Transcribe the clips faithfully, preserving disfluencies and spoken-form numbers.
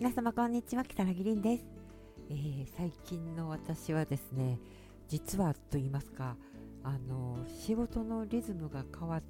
皆様こんにちは、北木凛です。えー、最近の私はですね、実はと言いますか、あの仕事のリズムが変わって、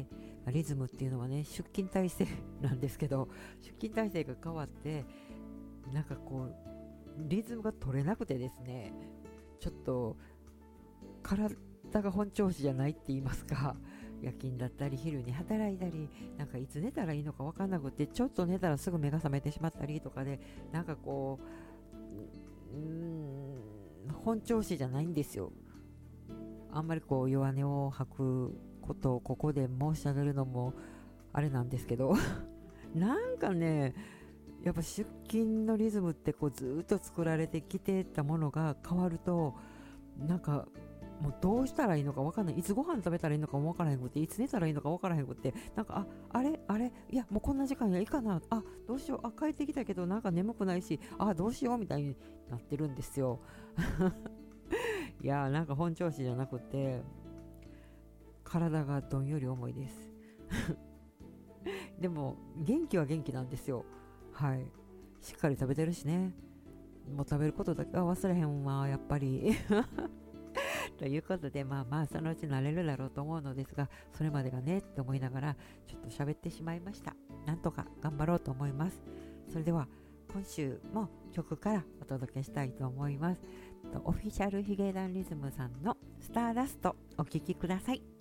リズムっていうのはね、出勤体制なんですけど、出勤体制が変わって、なんかこうリズムが取れなくてですね、ちょっと体が本調子じゃないって言いますか、夜勤だったり昼に働いたり、なんかいつ寝たらいいのか分かんなくて、ちょっと寝たらすぐ目が覚めてしまったりとかで、なんかこううーん本調子じゃないんですよ。あんまりこう弱音を吐くことをここで申し上げるのもあれなんですけどなんかね、やっぱ出勤のリズムってこうずっと作られてきてたものが変わると、なんかもうどうしたらいいのか分からない、いつご飯食べたらいいのかも分からへんくて、いつ寝たらいいのか分からへんくて、なんかああれあれいやもうこんな時間やいいかな、あどうしよう、あ帰ってきたけどなんか眠くないし、あどうしようみたいになってるんですよいやなんか本調子じゃなくて、体がどんより重いですでも元気は元気なんですよ。はい、しっかり食べてるしね。もう食べることだけは忘れへんわやっぱりということで、まあまあそのうち慣れるだろうと思うのですが、それまでがねって思いながらちょっと喋ってしまいました。なんとか頑張ろうと思います。それでは今週も曲からお届けしたいと思います。オフィシャルヒゲダンリズムさんのスターダストお聴きください。